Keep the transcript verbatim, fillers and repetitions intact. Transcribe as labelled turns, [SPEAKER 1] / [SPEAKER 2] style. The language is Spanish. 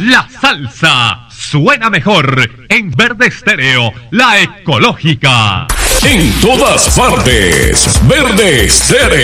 [SPEAKER 1] La salsa suena mejor en Verde Estéreo, la ecológica.
[SPEAKER 2] En todas partes, Verde Estéreo.